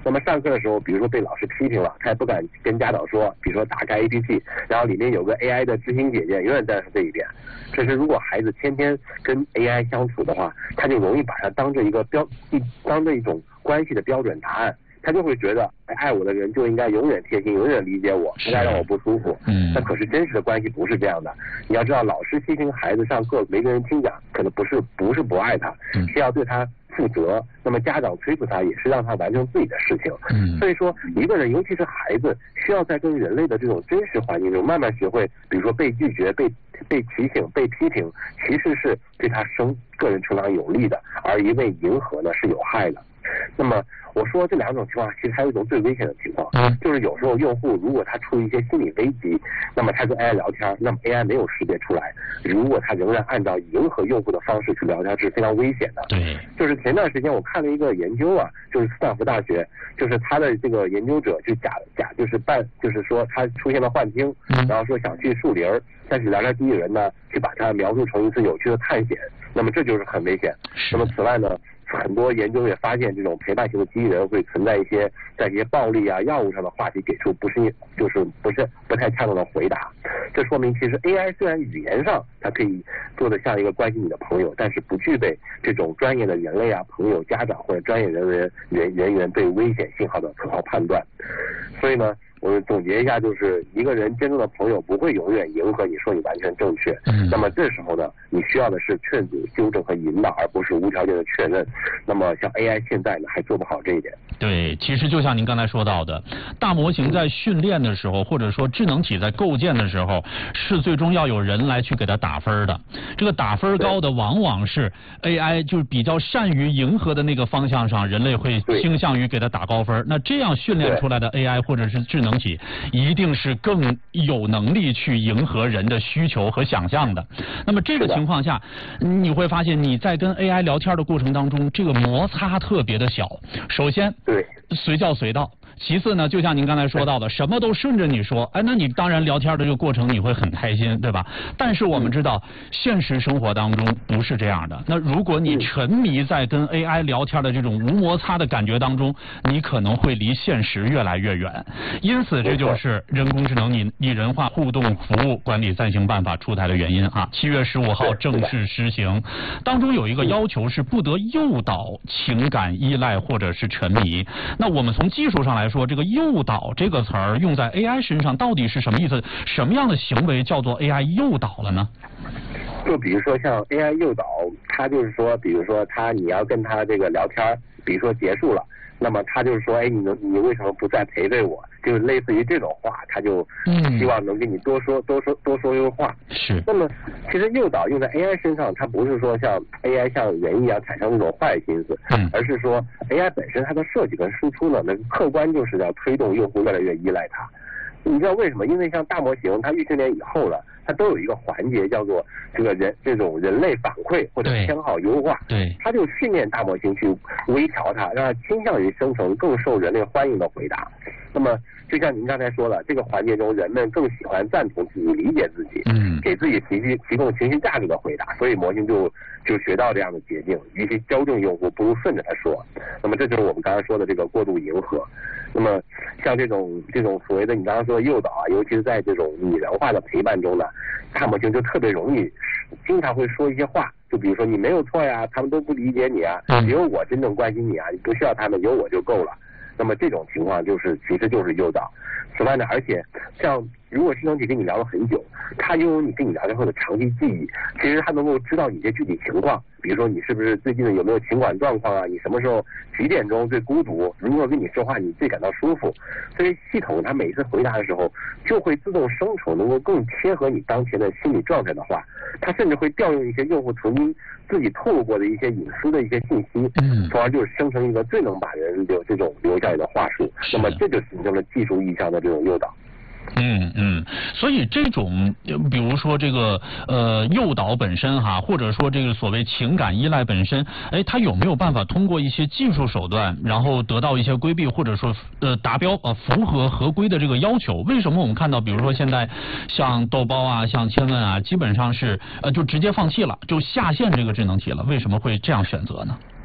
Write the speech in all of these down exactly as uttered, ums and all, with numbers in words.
那么上课的时候，比如说被老师批评了，他也不敢跟家长说，比如说打开 A P P， 然后里面有个 A I 的知心姐姐永远在这一边。这是如果孩子天天跟 A I 相处的话，他就容易把它当做一个标，一当做一种关系的标准答案。他就会觉得，哎，爱我的人就应该永远贴心，永远理解我，不该让我不舒服。嗯，那可是真实的关系不是这样的。你要知道，老师批评孩子上课没个人听讲，可能不是不是不爱他，是要对他负责。那么家长催促他，也是让他完成自己的事情。嗯，所以说，一个人，尤其是孩子，需要在跟人类的这种真实环境中慢慢学会，比如说被拒绝、被被提醒、被批评，其实是对他生个人成长有利的，而一味迎合呢是有害的。那么我说这两种情况，其实还有一种最危险的情况，就是有时候用户如果他出一些心理危机，那么他跟 A I 聊天，那么 A I 没有识别出来，如果他仍然按照迎合用户的方式去聊天，是非常危险的。对，就是前段时间我看了一个研究啊，就是斯坦福大学，就是他的这个研究者就假假就是扮，就是说他出现了幻听，然后说想去树林，但是聊天机器人呢，去把它描述成一次有趣的探险，那么这就是很危险。那么此外呢，很多研究也发现，这种陪伴型的机器人会存在一些在一些暴力啊、药物上的话题给出不是就是不是不太恰当的回答。这说明其实 A I 虽然语言上它可以做得像一个关心你的朋友，但是不具备这种专业的人类啊、朋友、家长或者专业人员人人员对危险信号的可靠判断。所以呢，我总结一下，就是一个人真正的朋友不会永远迎合你说你完全正确。嗯。那么这时候呢，你需要的是劝阻、纠正和引导，而不是无条件的确认。那么像 A I 现在呢，还做不好这一点。 对，其实就像您刚才说到的，大模型在训练的时候，或者说智能体在构建的时候，是最终要有人来去给它打分的。这个打分高的往往是 A I 就是比较善于迎合的那个方向上，人类会倾向于给它打高分。那这样训练出来的 A I 或者是智能体，一定是更有能力去迎合人的需求和想象的。那么这个情况下，你会发现你在跟 A I 聊天的过程当中，这个摩擦特别的小。首先，对，随叫随到。其次呢，就像您刚才说到的，什么都顺着你说，哎，那你当然聊天的这个过程你会很开心，对吧？但是我们知道，现实生活当中不是这样的。那如果你沉迷在跟 A I 聊天的这种无摩擦的感觉当中，你可能会离现实越来越远。因此，这就是人工智能拟拟人化互动服务管理暂行办法出台的原因啊。七月十五号正式施行，当中有一个要求是不得诱导情感依赖或者是沉迷。那我们从技术上来说，说这个诱导这个词儿用在 A I 身上到底是什么意思？什么样的行为叫做 A I 诱导了呢？ 就比如说像 A I 诱导，它就是说，比如说他你要跟他这个聊天，比如说结束了，那么他就是说，哎，你能你为什么不再陪陪我？就是类似于这种话，他就希望能跟你多说、嗯、多说多说一个话。是。那么其实诱导用在 A I 身上，它不是说像 A I 像人一样产生那种坏心思，嗯，而是说 A I 本身它的设计跟输出呢，那客观就是要推动用户越来越依赖它。你知道为什么？因为像大模型，它预训练以后了，它都有一个环节叫做这个人这种人类反馈或者偏好优化，对，它就训练大模型去微调它，让它倾向于生成更受人类欢迎的回答。那么就像您刚才说了，这个环节中人们更喜欢赞同自己、理解自己，嗯，给自己提提提供情绪价值的回答，所以模型就就学到这样的捷径，与其纠正用户，不如顺着他说。那么这就是我们刚才说的这个过度迎合。那么像这种这种所谓的你刚刚说的诱导啊，尤其是在这种拟人化的陪伴中呢，大模型就特别容易经常会说一些话，就比如说你没有错呀，他们都不理解你啊，只有我真正关心你啊，你不需要他们，有我就够了。那么这种情况就是其实就是诱导。此外呢，而且像如果智能体跟你聊了很久，它拥有你跟你聊天后的长期记忆，其实它能够知道你的具体情况，比如说你是不是最近有没有情感状况啊，你什么时候几点钟最孤独，如果跟你说话你最感到舒服，所以系统它每次回答的时候就会自动生成能够更贴合你当前的心理状态的话，它甚至会调用一些用户曾经自己透露过的一些隐私的一些信息，嗯，从而就是生成一个最能把人留这种留下来的话术，那么这就形成了技术意义上的这种诱导。 嗯嗯，所以这种比如说这个呃诱导本身哈，或者说这个所谓情感依赖本身，哎，它有没有办法通过一些技术手段，然后得到一些规避，或者说呃达标呃符合合规的这个要求？为什么我们看到比如说现在像豆包啊、像千问啊，基本上是呃就直接放弃了，就下线这个智能体了？为什么会这样选择呢？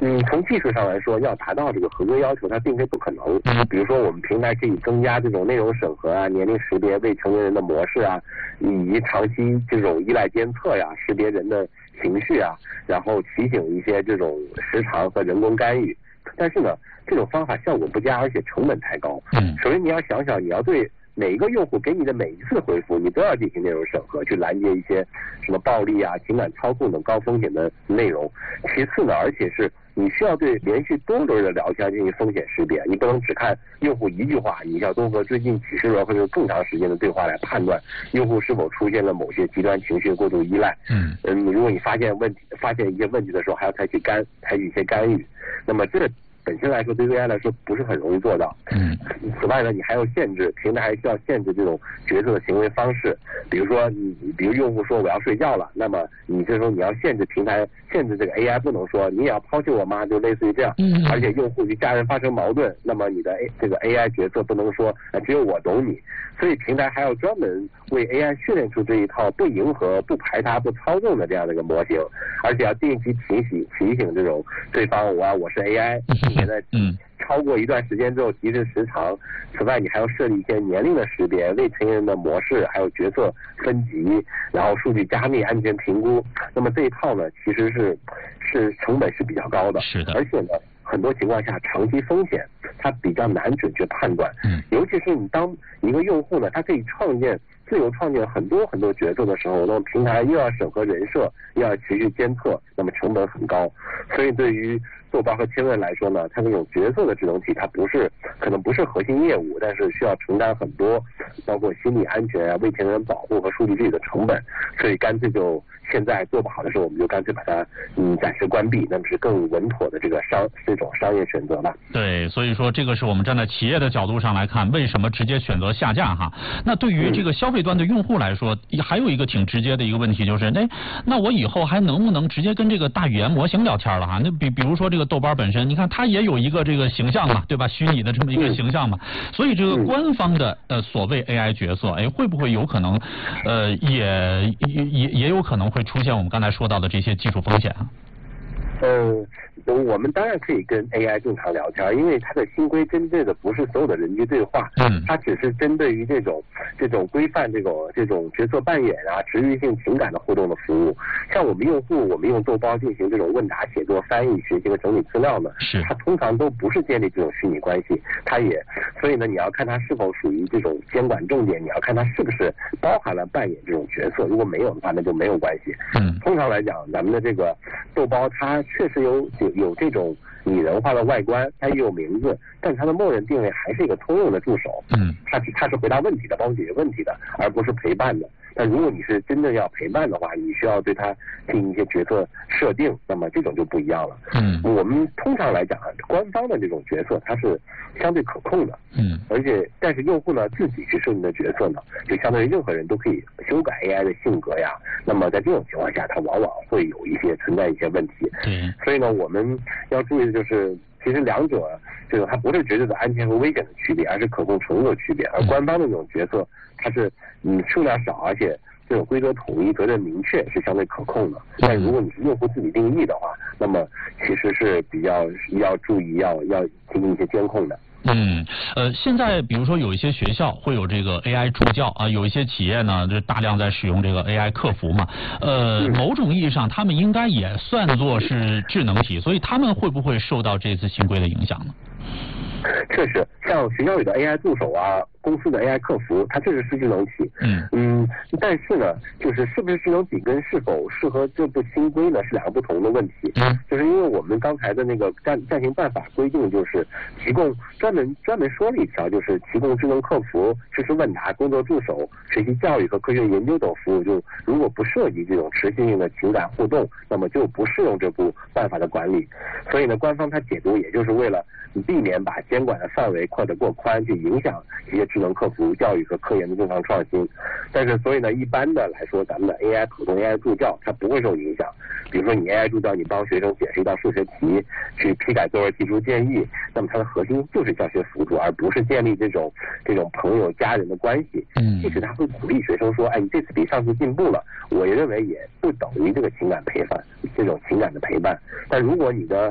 嗯，从技术上来说，要达到这个合格要求，它并非不可能。比如说，我们平台可以增加这种内容审核啊、年龄识别、未成年人的模式啊，以及长期这种依赖监测呀、识别人的情绪啊，然后提醒一些这种时长和人工干预。但是呢，这种方法效果不佳，而且成本太高。 嗯， 首先你要想想，你要对每一个用户给你的每一次回复，你都要进行内容审核，去拦截一些什么暴力啊、情感操控等高风险的内容。其次呢，而且是你需要对连续多轮的聊天进行风险识别，你不能只看用户一句话，你要综合最近几十轮或者更长时间的对话来判断用户是否出现了某些极端情绪过度依赖。 嗯嗯，如果你发现问题、发现一些问题的时候，还要采取干采取一些干预。那么这个本身来说，对 A I 来说不是很容易做到。 嗯。 此外呢，你还要限制平台，还需要限制这种角色的行为方式。比如说，你比如用户说我要睡觉了，那么你这时候你要限制平台，限制这个 A I 不能说你也要抛弃我吗？就类似于这样。 嗯。 而且用户与家人发生矛盾，那么你的 A 这个 A I 角色不能说呃只有我懂你。所以平台还要专门为 A I 训练出这一套不迎合、不排他、不操纵的这样的一个模型，而且要定期提醒提醒这种对方我我是 A I。现在嗯， 超过一段时间之后提示时长。此外，你还要设立一些年龄的识别、未成年人的模式，还有角色分级，然后数据加密、安全评估。那么这一套呢，其实是是成本是比较高的， 是的， 而且呢，很多情况下长期风险它比较难准确判断。 嗯， 尤其是你当一个用户呢，他可以创建。自由创建很多很多角色的时候，那么平台又要审核人设，又要持续监测，那么成本很高。所以对于豆包和千问来说呢，它这种角色的智能体，它不是可能不是核心业务，但是需要承担很多，包括心理安全啊、未成年人保护和数据治理的成本。所以干脆就现在做不好的时候，我们就干脆把它嗯暂时关闭，那么是更稳妥的这个商这种商业选择吧。 对，所以说这个是我们站在企业的角度上来看，为什么直接选择下架哈？那对于这个消费端的用户来说，还有一个挺直接的一个问题就是，哎，那我以后还能不能直接跟这个大语言模型聊天了哈？那比比如说这个豆瓣本身，你看它也有一个这个形象嘛，对吧？虚拟的这么一个形象嘛，所以这个官方的呃所谓 A I 角色，哎，会不会有可能，呃，也也也也有可能会出现我们刚才说到的这些技术风险啊？ 嗯，我们当然可以跟 A I 正常聊天，因为它的新规针对的不是所有的人机对话， 嗯， 它只是针对于这种这种规范这种这种角色扮演啊、持续性情感的互动的服务。像我们用户，我们用豆包进行这种问答、写作、翻译、学习和整理资料呢， 是它通常都不是建立这种虚拟关系，它也所以呢，你要看它是否属于这种监管重点，你要看它是不是包含了扮演这种角色，如果没有的话，那就没有关系。 嗯， 通常来讲，咱们的这个豆包它确实有有有这种拟人化的外观，它也有名字，但它的默认定位还是一个通用的助手。 嗯， 它是它是回答问题的，帮解决问题的，而不是陪伴的。但如果你是真正要陪伴的话，你需要对它进行一些角色设定，那么这种就不一样了。 嗯， 我们通常来讲啊，官方的这种角色它是相对可控的。 嗯， 而且但是用户呢自己去设定的角色呢，就相当于任何人都可以修改 A I 的性格呀。那么在这种情况下，它往往会有一些存在一些问题。 对， 所以呢，我们要注意的就是。其实两者这个它不是绝对的安全和危险的区别，而是可控程度的区别。而官方的这种角色，它是嗯数量少，而且这种规则统一、责任明确，是相对可控的。但如果你是用户自己定义的话，那么其实是比较要注意，要要进行一些监控的。 嗯，呃，现在比如说有一些学校会有这个 A I 助教啊，有一些企业呢就大量在使用这个 A I 客服嘛，呃，某种意义上他们应该也算作是智能体，所以他们会不会受到这次新规的影响呢？ 确实，像学校里的 A I 助手啊，公司的 A I 客服，它确实是智能体。 嗯嗯，但是呢，就是是不是智能体跟是否适合这部新规呢，是两个不同的问题。 嗯， 就是因为我们刚才的那个暂暂行办法规定，就是提供专门专门说了一条，就是提供智能客服、实时问答、工作助手、学习教育和科学研究等服务，就如果不涉及这种持续性的情感互动，那么就不适用这部办法的管理。所以呢，官方它解读也就是为了避免把监管的范围扩得过宽，去影响一些智能客服、教育和科研的正常创新。但是，所以呢，一般的来说，咱们的 A I 普通 A I 助教它不会受影响。比如说，你 A I 助教，你帮学生解释一道数学题，去批改作文提出建议，那么它的核心就是教学辅助，而不是建立这种这种朋友、家人的关系。 嗯， 即使他会鼓励学生说，哎，你这次比上次进步了，我也认为也不等于这个情感陪伴，这种情感的陪伴。但如果你的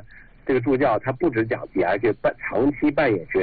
这个助教他不只讲题，而且扮长期扮演学